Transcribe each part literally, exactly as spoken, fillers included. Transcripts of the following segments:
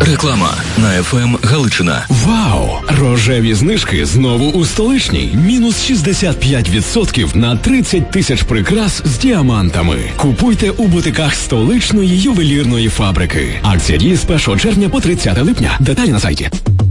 Реклама на еф ем Галичина. Вау! Рожеві знижки знову у столичній. Мінус шістдесят п'ять відсотків на тридцять тисяч прикрас з діамантами. Купуйте у бутиках столичної ювелірної фабрики. Акція діє з першого червня по тридцяте липня. Деталі на сайті.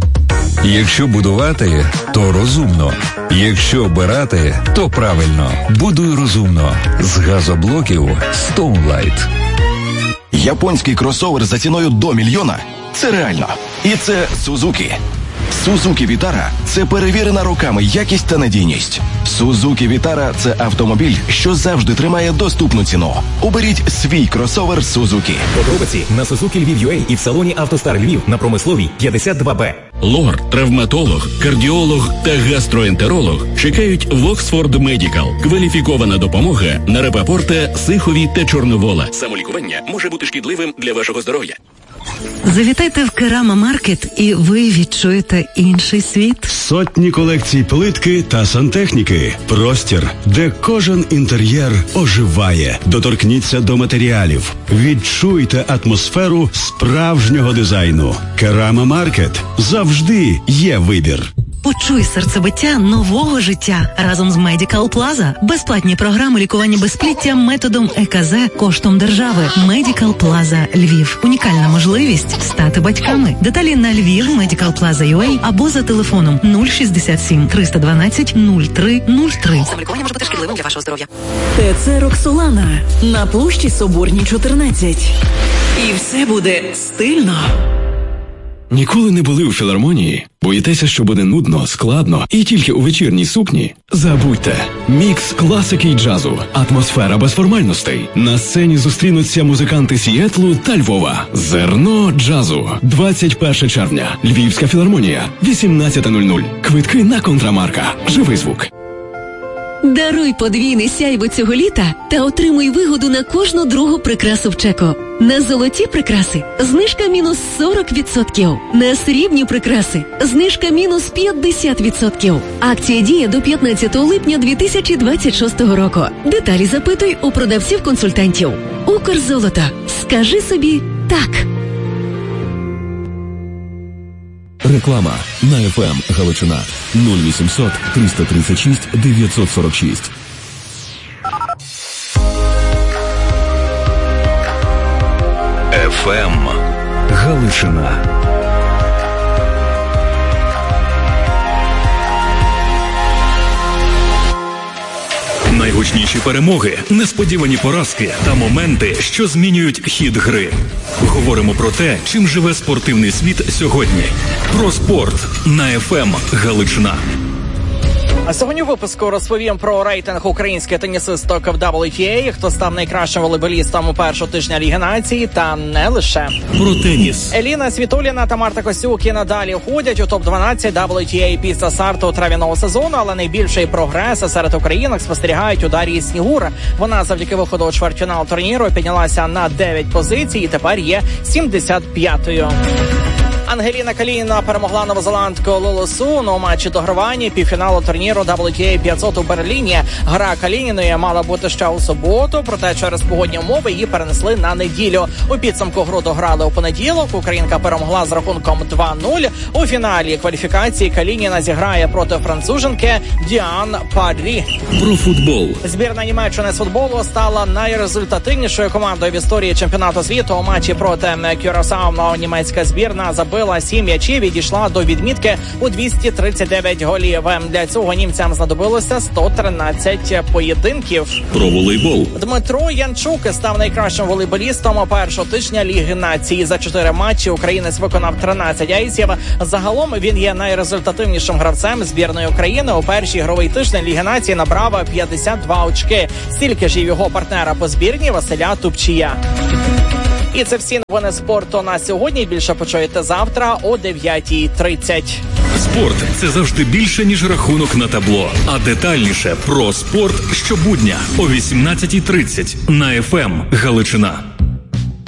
Якщо будувати, то розумно. Якщо обирати, то правильно. Будуй розумно. З газоблоків Stoneline. Японський кросовер за ціною до мільйона – це реально. І це Suzuki. Suzuki Vitara – це перевірена роками якість та надійність. Suzuki Vitara – це автомобіль, що завжди тримає доступну ціну. Оберіть свій кросовер Suzuki. Подробиці на Suzuki Львів.ua і в салоні «Автостар Львів» на Промисловій п'ятдесят два Б. Лор, травматолог, кардіолог та гастроентеролог чекають в Оксфорд Медікал. Кваліфікована допомога на Рапапорта, Сихові та Чорновола. Самолікування може бути шкідливим для вашого здоров'я. Завітайте в Керама Маркет і ви відчуєте інший світ. Сотні колекцій плитки та сантехніки. Простір, де кожен інтер'єр оживає. Доторкніться до матеріалів. Відчуйте атмосферу справжнього дизайну. Керама Маркет. Завжди є вибір. Почуй серцебиття нового життя разом з Medical Plaza. Безплатні програми лікування безпліття методом е ка зет коштом держави. Medical Plaza Львів. Унікальна можливість стати батьками. Деталі на Львів Медикал Плаза ю ей або за телефоном нуль шістдесят сім триста дванадцять нуль три нуль три. Самолікування може бути шкідливим для вашого здоров'я. ТЦ Роксолана на площі Соборній чотирнадцять. І все буде стильно. Ніколи не були у філармонії? Боїтеся, що буде нудно, складно і тільки у вечірній сукні? Забудьте. Мікс класики й джазу. Атмосфера без формальностей. На сцені зустрінуться музиканти Сіетлу та Львова. Зерно джазу. двадцять перше червня. Львівська філармонія. вісімнадцята нуль нуль. Квитки на Контрамарка. Живий звук. Даруй подвійне сяйво цього літа та отримуй вигоду на кожну другу прикрасу в Чеко. На золоті прикраси знижка мінус сорок відсотків. На срібні прикраси знижка мінус п'ятдесят відсотків. Акція діє до п'ятнадцятого липня дві тисячі двадцять шостого року. Деталі запитуй у продавців-консультантів. Укрзолото. Скажи собі так. Реклама на еф ем Галичина. нуль вісімсот триста тридцять шість дев'ятсот сорок шість. еф ем Галичина. Найгучніші перемоги, несподівані поразки та моменти, що змінюють хід гри. Говоримо про те, чим живе спортивний світ сьогодні. Про спорт на еф ем Галичина. А сьогодні у випуску розповім про рейтинг українських тенісисток в дабл ю ті ей, хто став найкращим волейболістом у першого тижня Ліги Націй, та не лише. Про теніс. Еліна Світоліна та Марта Костюк і надалі входять у топ дванадцять дабл ю ті ей після старту трав'яного сезону, але найбільший прогрес серед українок спостерігають у Дар'ї Снігур. Вона завдяки виходу у чвертьфінал турніру піднялася на дев'ять позицій і тепер є сімдесят п'ятою. Ангеліна Калініна перемогла новозеландку Лолу Сун у матчі догравання півфіналу турніру дабл ю ті ей п'ятсот у Берліні. Гра Калініної мала бути ще у суботу, проте через погодні умови її перенесли на неділю. У підсумку гру дограли у понеділок. Українка перемогла з рахунком два нуль. У фіналі кваліфікації Калініна зіграє проти француженки Діан Парі. Про футбол. Збірна Німеччини з футболу стала найрезультативнішою командою в історії чемпіонату світу. У матчі проти Кюрасао німецька збірна забила сім м'ячів і дійшла до відмітки у двісті тридцять дев'ять голів. Для цього німцям знадобилося сто тринадцять поєдинків. Про волейбол. Дмитро Янчук став найкращим волейболістом першого тижня Ліги Націй. За чотири матчі українець виконав тринадцять ейсів. Загалом він є найрезультативнішим гравцем збірної України. У перший ігровий тиждень Ліги Націй набрав п'ятдесят два очки. Стільки ж і його партнера по збірні Василя Тупчія. І це всі новини спорту на сьогодні. Більше почуєте завтра о дев'ятій тридцять. Спорт – це завжди більше, ніж рахунок на табло. А детальніше про спорт щобудня о вісімнадцятій тридцять на еф ем Галичина.